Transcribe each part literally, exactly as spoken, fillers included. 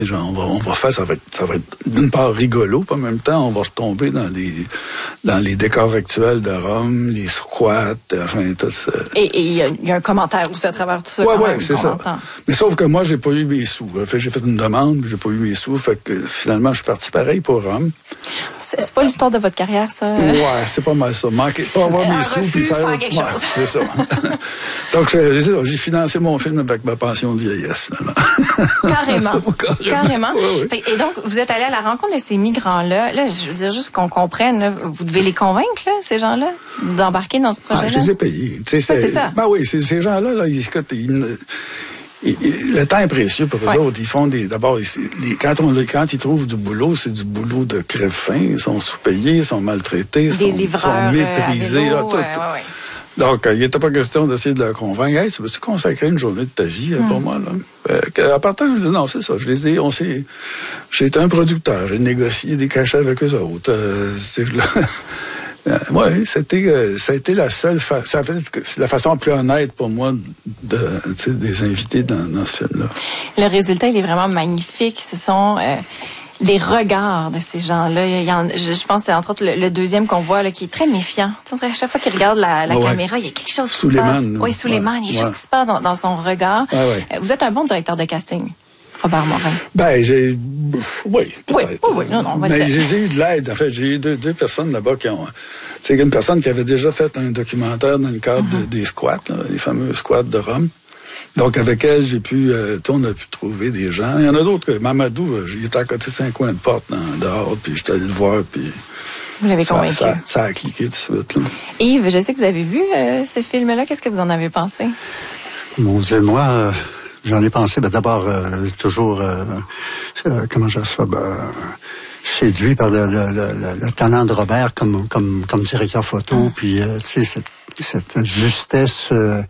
Genre, on va, on va faire, ça va être, ça va être d'une part rigolo, puis en même temps, on va retomber dans les, dans les décors actuels de Rome, les squats, enfin, tout ça. Et il y, y a un commentaire aussi à travers tout ça. Ouais, ouais, ouais, c'est ça. entend. Mais sauf que moi, j'ai pas eu mes sous. Fait, j'ai fait une demande, j'ai pas eu mes sous, fait que finalement, je suis parti pareil pour Rome. C'est, c'est pas l'histoire de votre carrière, ça? Ouais, c'est pas mal ça. Manquer, pas avoir un mes sous, refus, puis faire, faire quelque ouais, chose. c'est ça. Donc, j'ai, j'ai financé mon film avec ma pension de vieillesse, finalement. Carrément. Carrément. Carrément. Ouais, ouais. Et donc, vous êtes allé à la rencontre de ces migrants-là. Là, je veux dire, juste qu'on comprenne, là, vous devez les convaincre, là, ces gens-là, d'embarquer dans ce projet-là? Ah, je les ai payés. Tu sais, Ça, c'est, c'est ça. Ben oui, c'est, ces gens-là, là, ils, écoute, ils, ils, ils, le temps est précieux pour eux ouais. autres. Ils font des, d'abord, ils, les, quand, on, quand ils trouvent du boulot, c'est du boulot de crève-faim. Ils sont sous-payés, ils sont maltraités, ils sont, sont méprisés. Euh, là, tout. Ouais, ouais, ouais. Donc, euh, il n'était pas question d'essayer de leur convaincre. Hey, tu veux-tu consacrer une journée de ta vie euh, mm. pour moi, là? Euh, à partir, je lui dis, non, c'est ça. Je les ai, on s'est, j'ai été un producteur. J'ai négocié des cachets avec eux autres. Euh, c'est, là, euh, ouais, c'était, euh, ça a été la seule fa- ça a fait, c'est la façon la plus honnête pour moi de, tu sais, des invités dans, dans ce film-là. Le résultat, il est vraiment magnifique. Ce sont, euh, les regards de ces gens-là. Il y en, je, je pense que c'est entre autres le, le deuxième qu'on voit là, qui est très méfiant. Tu sais, à chaque fois qu'il regarde la, la ouais. caméra, il y a quelque chose qui Suleiman, se passe. Oui, Suleiman, ouais. il y a quelque ouais. chose qui se passe dans, dans son regard. Ouais, ouais. Vous êtes un bon directeur de casting, Robert Morin. Ben, j'ai... Oui, peut-être. Oui, oui, oui. Non, non, on va Mais le dire. j'ai, j'ai eu de l'aide. En fait, j'ai eu deux, deux personnes là-bas qui ont... Tu sais, une personne qui avait déjà fait un documentaire dans le cadre mm-hmm. de, des squats, là, les fameux squats de Rome. Donc, avec elle, j'ai pu... Euh, on a pu trouver des gens. Il y en a d'autres que... Mamadou, il était à côté de cinq coins de porte dans, dehors, puis j'étais allé le voir, puis... Vous l'avez ça, convaincu. Ça, ça a cliqué tout de suite. Là. Yves, je sais que vous avez vu euh, ce film-là. Qu'est-ce que vous en avez pensé? Mon Dieu, moi... Euh... J'en ai pensé, ben d'abord, euh, toujours, euh, euh, comment je ça, ben, séduit par le, le, le, le talent de Robert comme, comme, comme directeur photo, mm. puis, euh, tu sais, cette, cette justesse euh,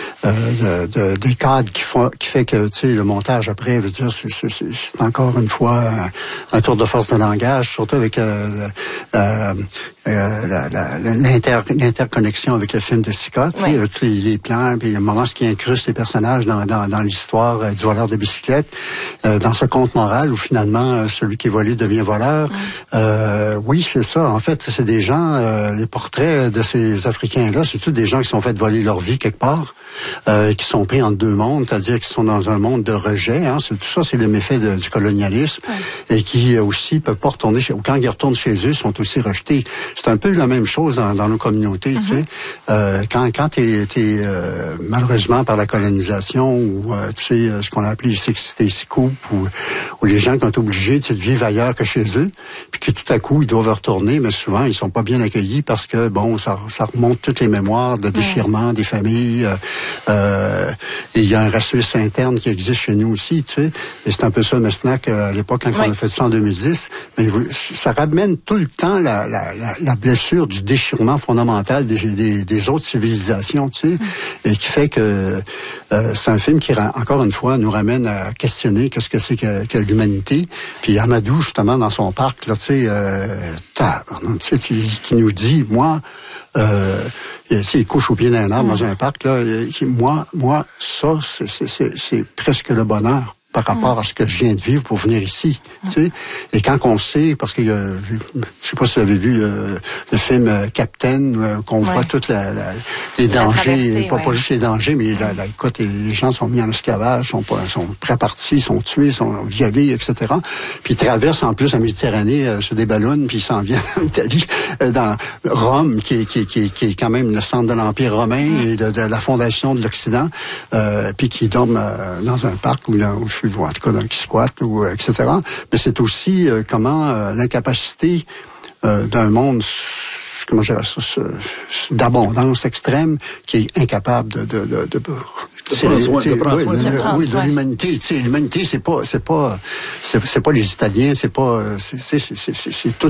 euh, de, de, des cadres qui font, qui fait que, tu sais, le montage après, veut dire, c'est, c'est, c'est encore une fois un, un tour de force de langage, surtout avec euh, euh, euh, la, la, l'inter, l'interconnexion avec le film de Sica, tu sais, oui. tous les, les plans, puis le moment ce qui incruste les personnages dans, dans, dans l'histoire euh, du voleur de bicyclette, euh, dans ce conte moral où finalement euh, celui qui est volé devient voleur. Oui, euh, oui c'est ça. En fait, c'est des gens, euh, les portraits de ces Africains-là, c'est tous des gens qui sont fait voler leur vie quelque part, euh, qui sont pris entre deux mondes, c'est-à-dire qui sont dans un monde de rejet. Hein, c'est, tout ça, c'est le méfait de, du colonialisme, oui. et qui euh, aussi peuvent pas retourner chez, ou quand ils retournent chez eux, sont aussi rejetés. C'est un peu la même chose dans, dans nos communautés, mm-hmm. tu sais. Euh, quand quand t'es, t'es euh, malheureusement par la colonisation ou euh, tu sais ce qu'on a appelé les scoop ou ou les gens qui ont été obligés de vivre ailleurs que chez eux, puis que tout à coup ils doivent retourner, mais souvent ils sont pas bien accueillis parce que bon ça ça remonte toutes les mémoires de déchirement mm. des familles. Euh, euh, et il y a un racisme interne qui existe chez nous aussi, tu sais. Et c'est un peu ça Mesnac à l'époque quand oui. on a fait ça en deux mille dix. Mais ça ramène tout le temps la la la, la blessure du déchirement fondamental des, des, des autres civilisations, tu sais, mm. et qui fait que euh, c'est un film qui, encore une fois, nous ramène à questionner qu'est-ce que c'est que, que l'humanité. Puis Amadou, justement, dans son parc, là, tu sais, euh, tu sais, qui nous dit, moi, euh, il couche au pied d'un arbre mm. dans un parc, là, qui, moi, moi, ça, c'est, c'est, c'est, c'est presque le bonheur par rapport mmh. à ce que je viens de vivre pour venir ici, mmh. tu sais. Et quand on sait, parce que euh, je sais pas si vous avez vu euh, le film euh, Captain, euh, qu'on ouais. voit toutes la, la, les la dangers, pas, ouais. pas juste les dangers, mais la, la, écoute, les gens sont mis en esclavage, sont pas, sont pré-partis, sont tués, sont violés, et cetera. Puis ils traversent en plus la Méditerranée euh, sur des ballons, puis ils s'en viennent en Italie, euh, dans Rome, qui, qui, qui, qui est quand même le centre de l'Empire romain mmh. et de, de la fondation de l'Occident, euh, puis qui dorment euh, dans un parc où, là, où ou en tout cas dans qui squatte, ou et cetera. Mais c'est aussi euh, comment euh, l'incapacité euh, d'un monde, comment je dirais ça, d'abondance extrême, qui est incapable de de de, de, de prendre soin, de prendre soin. Oui, de, oui, de l'humanité. Tu sais, l'humanité, c'est pas c'est pas c'est, c'est pas les Italiens, c'est pas c'est c'est c'est, c'est, c'est tout.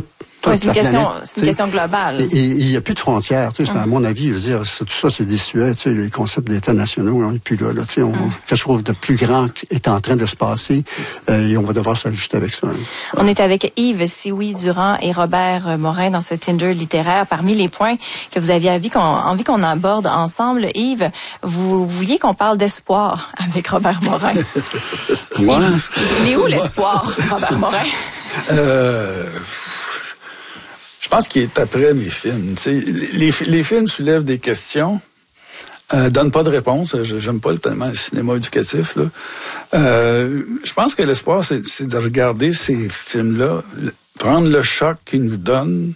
Ouais, c'est une, question, c'est une question globale. Et il n'y a plus de frontières. Tu sais, hum. À mon avis, je veux dire, tout ça, c'est désuet. Tu sais, les concepts d'États nationaux, on n'est plus là. là tu sais, on, hum. Quelque chose de plus grand est en train de se passer euh, et on va devoir s'ajuster avec ça. Hein. On est avec Yves Sioui-Durand et Robert Morin dans ce Tinder littéraire. Parmi les points que vous aviez envie qu'on, envie qu'on aborde ensemble, Yves, vous vouliez qu'on parle d'espoir avec Robert Morin. Moi? Il est où l'espoir, Robert Morin? Euh... Je pense qu'il est après mes films. Tu sais, les, les films soulèvent des questions, euh, donnent pas de réponse. J'aime pas tellement le cinéma éducatif. Là. Euh, je pense que l'espoir, c'est, c'est de regarder ces films-là, prendre le choc qu'ils nous donnent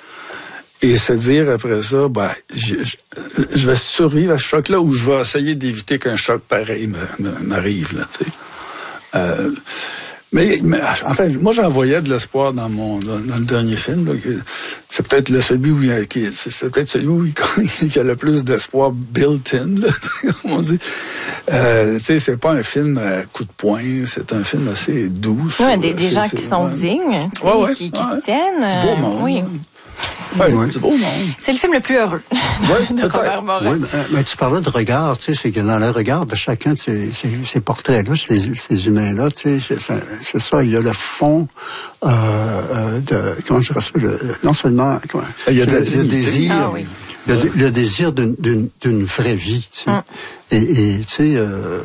et se dire après ça, ben, je, je, je vais survivre à ce choc-là ou je vais essayer d'éviter qu'un choc pareil me, me, m'arrive. Là, tu sais. euh, Mais, mais enfin, moi, j'en voyais de l'espoir dans mon dans, dans le dernier film. Là, c'est peut-être le celui où il y a, qui, c'est, c'est peut-être celui où il, il y a le plus d'espoir built-in, là, comme on dit. Euh, tu sais, c'est pas un film à coup de poing, c'est un film assez doux. Oui, des, des gens qui sont ouais. dignes, ouais, ouais, qui, qui ouais. se tiennent. C'est beau monde. Oui. Ouais, ouais. C'est beau monde. C'est le film le plus heureux ouais, de Robert Morin. Oui, mais, mais tu parlais de regard, tu sais, c'est que dans le regard de chacun de ces, ces, ces portraits-là, ces, ces humains-là, tu sais, c'est, c'est ça, il y a le fond euh, euh, de, comment je dirais ça, le, non seulement, comment, il y a le, le désir, ah, oui. le, le désir d'une, d'une, d'une vraie vie, tu sais. Hum. Et, et tu sais, euh, euh,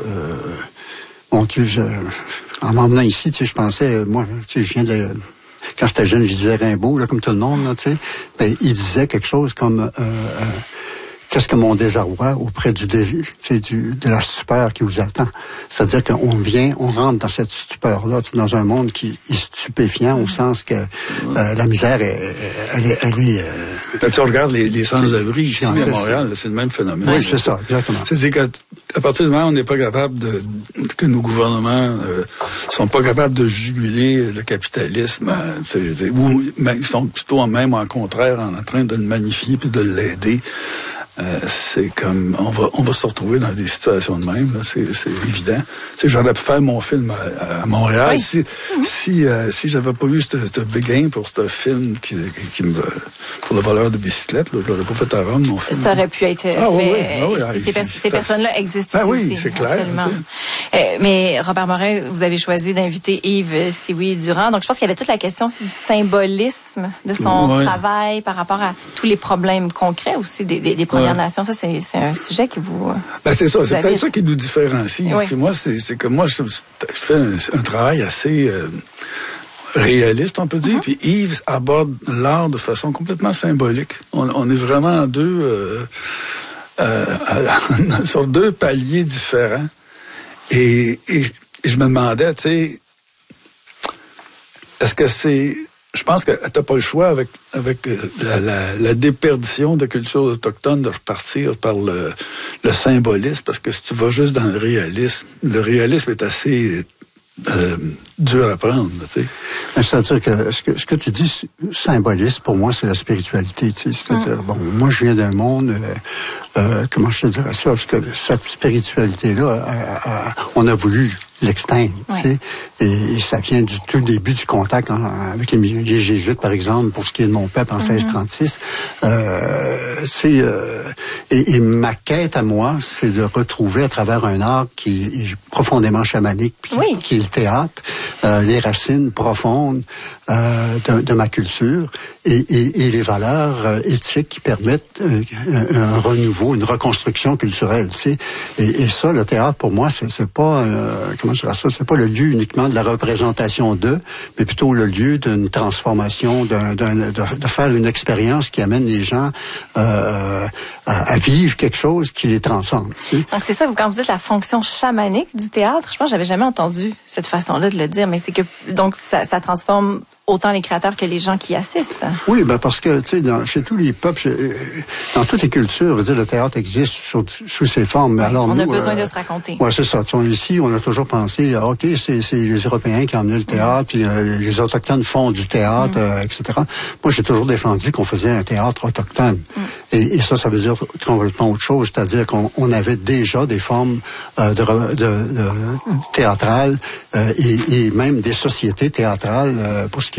bon, tu sais, en m'emmenant ici, tu sais, je pensais, moi, tu sais, je viens de la, quand j'étais jeune, je disais Rimbaud, là, comme tout le monde, là, tu sais. Ben, il disait quelque chose comme euh, euh, qu'est-ce que mon désarroi auprès du désir, tu sais, du, de la stupeur qui vous attend. C'est-à-dire qu'on vient, on rentre dans cette stupeur-là, tu sais, dans un monde qui est stupéfiant au sens que euh, la misère, est, elle est... Elle est euh, Quand tu regardes les, les sans-abri ici à Montréal, là, c'est le même phénomène. Oui, c'est ça, exactement. C'est qu'à à partir du moment où on n'est pas capable de... que nos gouvernements euh, sont pas capables de juguler le capitalisme, euh, tu sais, ou mais ils sont plutôt même en contraire en train de le magnifier puis de l'aider. Euh, c'est comme on va on va se retrouver dans des situations de même là, c'est, c'est évident. Tu sais, j'aurais pu faire mon film à, à Montréal oui. si mm-hmm. si euh, si j'avais pas eu ce béguin pour ce film qui, qui, qui me pour le voleur de bicyclette, là, je l'aurais pas fait à Rome mon film. Ça aurait pu être ah, fait. Oui, oui, oui, si ces, pers- ces personnes-là existent ah, ici oui, aussi. C'est clair, absolument. Euh, mais Robert Morin, vous avez choisi d'inviter Yves Sioui-Durand. Donc je pense qu'il y avait toute la question aussi du symbolisme de son ouais. travail par rapport à tous les problèmes concrets aussi des, des, des Premières ouais. Nations. Ça, c'est, c'est un sujet qui vous. Ben c'est ça, c'est peut-être ça qui nous différencie. Oui. Puis moi, c'est, c'est que moi, je, je fais un, un travail assez euh, réaliste, on peut dire. Mm-hmm. Puis Yves aborde l'art de façon complètement symbolique. On, on est vraiment deux euh, euh, sur deux paliers différents. Et, et, et je me demandais, tu sais, est-ce que c'est je pense que t'as pas le choix avec avec la, la, la déperdition de culture autochtone de repartir par le, le symbolisme, parce que si tu vas juste dans le réalisme, le réalisme est assez euh, dur à prendre, tu sais. C'est-à-dire que ce que ce que tu dis symbolisme, pour moi, c'est la spiritualité, tu sais. C'est-à-dire, mm. bon, moi, je viens d'un monde, euh, euh, comment je te dirais ça, parce que cette spiritualité-là, euh, euh, on a voulu l'extingue, tu sais, et, et ça vient du tout début du contact hein, avec les, les Jésuites, par exemple, pour ce qui est de mon peuple en mm-hmm. seize trente-six. Euh, c'est euh, et, et ma quête à moi, c'est de retrouver à travers un art qui est profondément chamanique, puis, oui. qui est le théâtre, euh, les racines profondes euh, de, de ma culture et, et, et les valeurs euh, éthiques qui permettent euh, un, un renouveau, une reconstruction culturelle, tu sais. Et, et ça, le théâtre, pour moi, c'est, c'est pas euh, comment je dirais ça, c'est pas le lieu uniquement de la représentation d'eux, mais plutôt le lieu d'une transformation, d'un, d'un, de, de faire une expérience qui amène les gens euh, à, à vivre quelque chose qui les transcende. Tu sais. Donc c'est ça, quand vous dites la fonction chamanique du théâtre, je pense que j'avais jamais entendu cette façon-là de le dire, mais c'est que donc ça, ça transforme autant les créateurs que les gens qui assistent. Oui, ben parce que, tu sais, dans, chez tous les peuples, chez, dans toutes les cultures, je veux dire, le théâtre existe sous, sous ses formes. Mais alors, on nous, a besoin euh, de se raconter. Oui, c'est ça. T'sais, ici, on a toujours pensé, OK, c'est, c'est les Européens qui ont amené le théâtre, puis euh, les Autochtones font du théâtre, mm. euh, et cetera. Moi, j'ai toujours défendu qu'on faisait un théâtre autochtone. Mm. Et, et ça, ça veut dire complètement autre chose, c'est-à-dire qu'on on avait déjà des formes euh, de, de, de, de théâtrales euh, et, et même des sociétés théâtrales euh, pour ce qui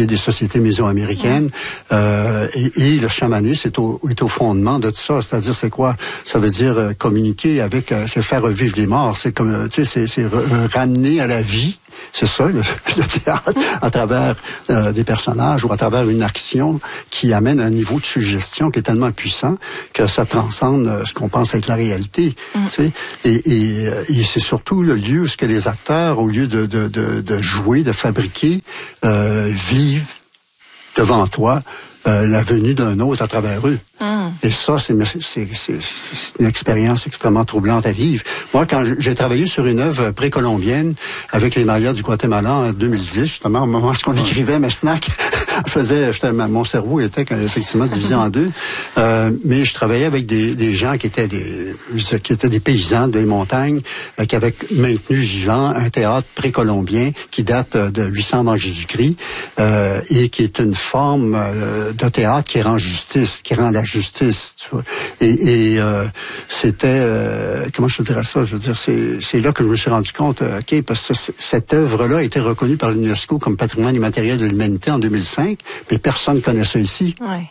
qui est des sociétés mésoaméricaines. Mmh. Euh, et, et le chamanisme est au, est au fondement de tout ça. C'est-à-dire, c'est quoi? Ça veut dire euh, communiquer avec, euh, c'est faire revivre les morts. C'est comme, euh, tu sais, c'est, c'est re- ramener à la vie. C'est ça, le, le théâtre, à travers euh, des personnages ou à travers une action qui amène un niveau de suggestion qui est tellement puissant que ça transcende euh, ce qu'on pense être la réalité. Mm. Tu sais? Et, et, et c'est surtout le lieu où ce que les acteurs, au lieu de, de, de, de jouer, de fabriquer, euh, vivent devant toi euh, la venue d'un autre à travers eux. Mm. Et ça, c'est, c'est, c'est, c'est une expérience extrêmement troublante à vivre. Moi, quand j'ai travaillé sur une œuvre précolombienne avec les Mayas du Guatemala en deux mille dix, justement, au moment où on écrivait Mesnac, faisait, mon cerveau était effectivement divisé en deux. Euh, mais je travaillais avec des, des gens qui étaient des, qui étaient des paysans des montagnes, euh, qui avaient maintenu vivant un théâtre précolombien qui date de huit cents avant Jésus-Christ, euh, et qui est une forme euh, de théâtre qui rend justice, qui rend la justice. Tu vois. Et, et euh, c'était, euh, comment je te dirais ça? Je veux dire, c'est, c'est là que je me suis rendu compte, euh, ok, parce que c- cette œuvre-là a été reconnue par l'UNESCO comme patrimoine immatériel de l'humanité en deux mille cinq. Mais personne ne connaît ça ici. Ouais.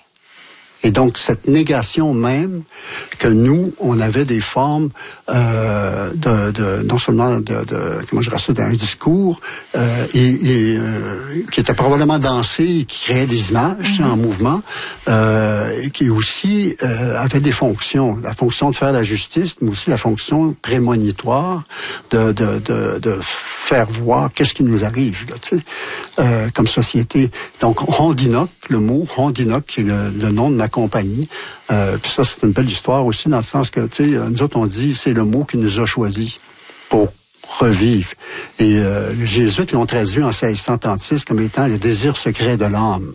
Et donc, cette négation même que nous, on avait des formes euh, de, de non seulement de, de comment je dirais ça, d'un discours euh, et, et euh, qui était probablement dansé et qui créait des images mm-hmm. en mouvement, euh, et qui aussi euh, avait des fonctions, la fonction de faire la justice, mais aussi la fonction prémonitoire de, de, de, de faire voir qu'est-ce qui nous arrive, là, tu sais, euh, comme société. Donc, Rondinoc, le mot Rondinoc, qui est le, le nom de ma compagnie. Euh, puis ça, c'est une belle histoire aussi, dans le sens que, tu sais, nous autres, on dit, c'est le mot qui nous a choisi pour revivre. Et euh, les Jésuites l'ont traduit en seize cent trente-six comme étant le désir secret de l'âme.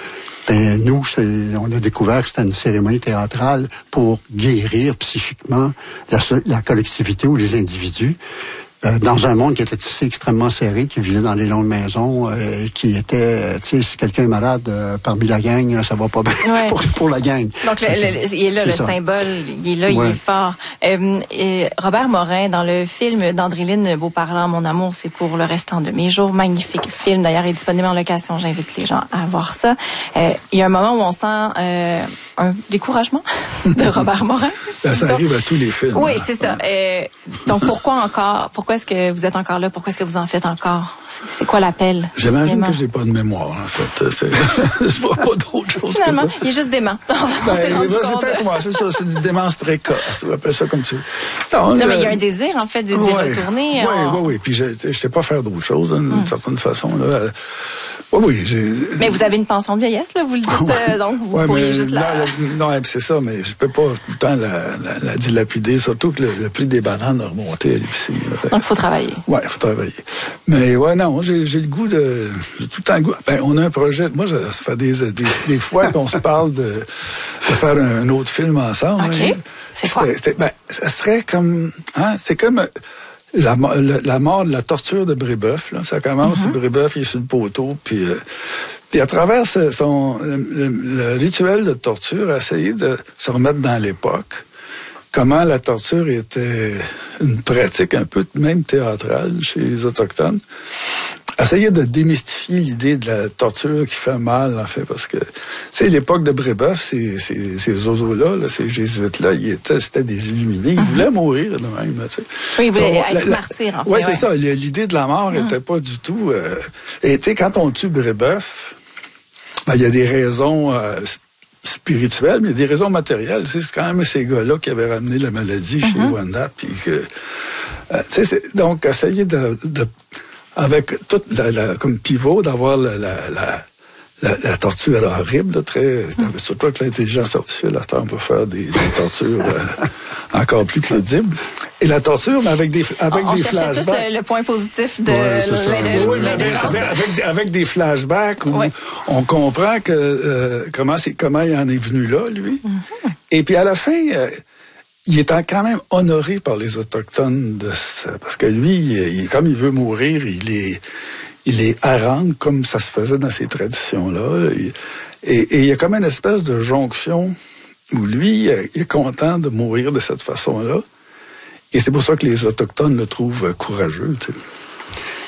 Et nous, c'est, on a découvert que c'était une cérémonie théâtrale pour guérir psychiquement la, la collectivité ou les individus. Euh, dans un monde qui était tissé extrêmement serré, qui vivait dans les longues maisons, euh, qui était, tu sais, si quelqu'un est malade euh, parmi la gang, ça va pas bien ouais. pour, pour la gang. Donc, le, le, il est là, c'est le ça. Symbole, il est là, ouais. il est fort. Euh, et Robert Morin, dans le film d'Andréline Beauparlant, Mon amour, c'est pour le restant de mes jours, magnifique film, d'ailleurs, est disponible en location, j'invite les gens à voir ça. Euh, il y a un moment où on sent euh, un découragement de Robert Morin. Ça, ça arrive à tous les films. Oui, hein. c'est ça. Euh, donc, pourquoi encore, pourquoi est-ce que vous êtes encore là? Pourquoi est-ce que vous en faites encore? C'est, c'est quoi l'appel? J'imagine que je n'ai pas de mémoire, en fait. C'est, je vois pas d'autre chose Finalement, que ça. Il est juste dément. Ben, c'est, ben, c'est peut-être moi, c'est ça. C'est une démence précoce. On appelle ça comme tu veux. Non, non euh, mais il y a un désir, en fait, d'y ouais, retourner. Oui, on... oui, oui. Puis je ne sais pas faire d'autres choses, d'une hum. certaine façon. Là. Oui, oui. J'ai... Mais vous avez une pension de vieillesse, là, vous le dites, euh, donc vous ouais, pourriez juste la... Là, non, c'est ça, mais je peux pas tout le temps la, la, la dilapider, surtout que le, le prix des bananes a remonté à l'épicerie. Donc, il faut travailler. Oui, il faut travailler. Mais ouais, non, j'ai, j'ai le goût de... J'ai tout le temps le goût... Ben, on a un projet... Moi, ça fait des, des, des fois qu'on se parle de, de faire un, un autre film ensemble. OK. Hein. C'est quoi? C'était, c'était, ben, ça serait comme... Hein, c'est comme... La, la, la mort de la torture de Brébeuf, là. Ça commence, mm-hmm. Brébeuf, il est sur le poteau, puis... Euh, Puis à travers ce, son, le, le, le rituel de torture, essayer de se remettre dans l'époque, comment la torture était une pratique un peu même théâtrale chez les Autochtones. Essayer de démystifier l'idée de la torture qui fait mal, en fait, parce que, tu sais, l'époque de Brébeuf, ces, ces, ces oiseaux-là, là, ces jésuites-là, ils étaient, c'était des illuminés. Ils mm-hmm. voulaient mourir de même, tu sais. Oui, ils voulaient être martyrs, en fait. Ouais, c'est ça. L'idée de la mort n'était mm. pas du tout... Euh... Et, tu sais, quand on tue Brébeuf, ben, il y a des raisons euh, spirituelles, mais il y a des raisons matérielles. C'est quand même ces gars-là qui avaient ramené la maladie chez mm-hmm. Wendat. Puis que, euh, c'est, donc, essayer de, de avec toute la, la, comme pivot, d'avoir la, la, la, la, la torture horrible, là, très, mm. surtout avec l'intelligence artificielle, là, on peut faire des, des tortures euh, encore plus crédibles. Et la torture, mais avec des, avec on des flashbacks. On cherchait tous le, le point positif de ouais, oui, avec, avec, avec des flashbacks où ouais. on comprend que euh, comment, c'est, comment il en est venu là, lui. Mm-hmm. Et puis à la fin, euh, il est quand même honoré par les Autochtones de ça, parce que lui, il, comme il veut mourir, il est, il est harangue comme ça se faisait dans ces traditions-là. Et, et, et il y a comme une espèce de jonction où lui, il est content de mourir de cette façon-là. Et c'est pour ça que les Autochtones le trouvent courageux, tu sais.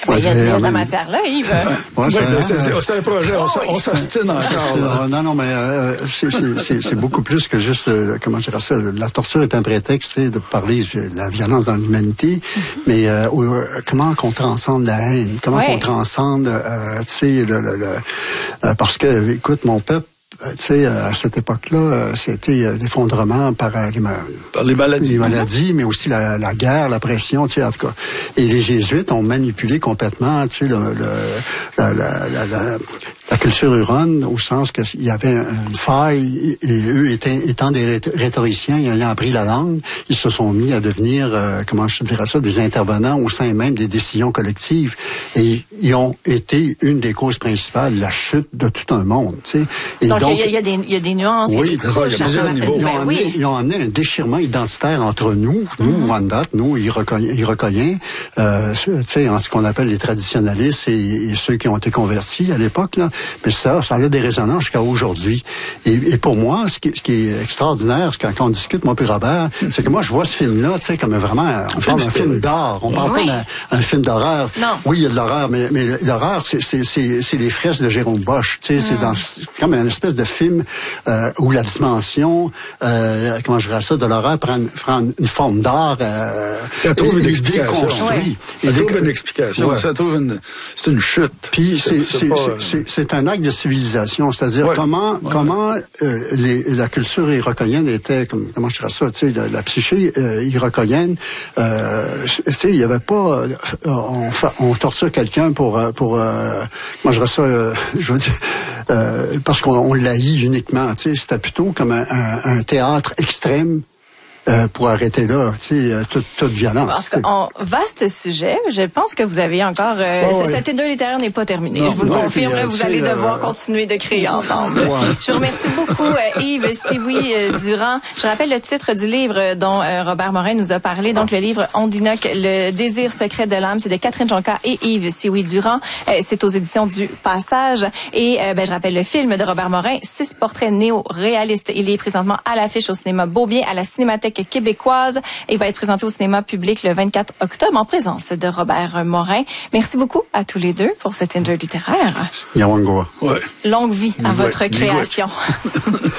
Ben, il y a, il y a de la matière là, Yves. Ouais, ouais, c'est, c'est, c'est, c'est un projet, on, on s'ostine encore. Non, non, mais euh, c'est, c'est, c'est beaucoup plus que juste, euh, comment je dirais ça, la torture est un prétexte de parler de la violence dans l'humanité, mm-hmm. mais euh, euh, comment on transcende la haine, comment ouais. on transcende, euh, tu sais, le, le, le, euh, parce que, écoute, mon peuple, tu sais, à cette époque-là, c'était l'effondrement par les, par les maladies, les maladies, mais aussi la, la guerre, la pression, tu sais, en tout cas. Et les Jésuites ont manipulé complètement, tu sais, le, le, la, la, la, la, la culture huronne, au sens qu'il y avait une faille, et, et eux étant, étant des rhétoriciens, ayant appris la langue, ils se sont mis à devenir, euh, comment je dirais ça, des intervenants au sein même des décisions collectives. Et ils ont été une des causes principales, la chute de tout un monde, tu sais. Et donc, donc il y, y, y a des nuances, oui, il y a des couches. Il y a niveaux. Ils, ont amené, oui. ils ont amené un déchirement identitaire entre nous, nous, mm-hmm. Wendat, nous, Iroquoiens, euh, tu sais, en ce qu'on appelle les traditionalistes et, et ceux qui ont été convertis à l'époque, là. Mais ça, ça a des résonances jusqu'à aujourd'hui. Et, et pour moi, ce qui, ce qui est extraordinaire, quand, quand on discute, moi et Robert, c'est que moi, je vois ce film-là, tu sais, comme vraiment, on parle d'un film d'art, on parle oui. pas d'un film d'horreur. Non. Oui, il y a de l'horreur, mais, mais l'horreur, c'est, c'est, c'est, c'est les fresques de Jérôme Bosch, tu sais, mm. c'est dans, c'est comme une espèce de film euh, où la dimension, euh, comment je dirais ça, de l'horreur prend, prend une forme d'art. Euh, Elle trouve une explication. Ouais. Elle trouve une explication. Ouais. Ça trouve une, c'est une chute. Puis c'est, c'est, c'est, pas, c'est, c'est, c'est un acte de civilisation, c'est-à-dire ouais. comment, ouais. comment euh, les, la culture iroquoienne était, comme, comment je dirais ça, tu sais, la, la psyché euh, iroquoienne, euh, tu sais, il y avait pas, euh, on, on torture quelqu'un pour, pour, euh, comment je dirais ça, euh, je veux dire. Euh, parce qu'on on l'haït uniquement, tu sais, c'était plutôt comme un, un, un théâtre extrême euh, pour arrêter là, tu sais, toute, toute violence. En vaste sujet, je pense que vous avez encore... Euh, oh, cet Tinder littéraire n'est pas terminé. Non, je vous le non, confirme, puis, vous allez devoir euh, continuer de créer ensemble. Ouais. Je vous remercie beaucoup, euh, Yves Sioui-Durand. Je rappelle le titre du livre dont euh, Robert Morin nous a parlé. Donc, le livre Ondinoc, le désir secret de l'âme, c'est de Catherine Jonca et Yves Sioui-Durand. Euh, c'est aux éditions du Passage. Et euh, ben, je rappelle le film de Robert Morin, six portraits néo-réalistes. Il est présentement à l'affiche au cinéma Beaubien, à la Cinémathèque québécoise. Et il va être présenté au cinéma public le vingt-quatre octobre en présence de Robert Morin. Merci beaucoup à tous les deux pour cet Tinder littéraire. Yawangoa. Ouais. Longue vie à votre création.